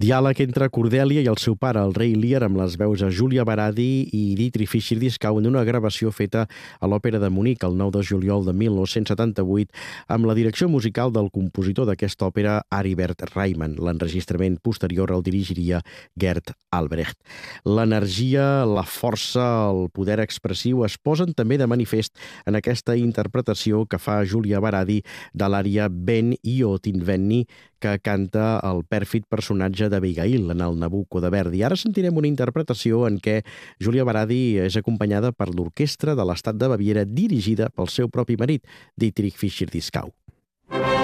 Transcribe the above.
Diàleg entre Cordèlia i el seu pare, el rei Lear, amb les veus de Julia Baradi i Dietrich Fischer-Dieskau en una gravació feta a l'Òpera de Munic el 9 de juliol de 1978 amb la direcció musical del compositor d'aquesta òpera, Aribert Reimann. L'enregistrament posterior el dirigiria Gert Albrecht. L'energia, la força, el poder expressiu es posen també de manifest en aquesta interpretació que fa Julia Baradi de l'ària Ben io t'invenni, que canta el pèrfid personatge d'Abigail en el Nabucco de Verdi. Ara sentirem una interpretació en què Julia Baradi és acompanyada per l'orquestra de l'estat de Baviera dirigida pel seu propi marit, Dietrich Fischer-Dieskau.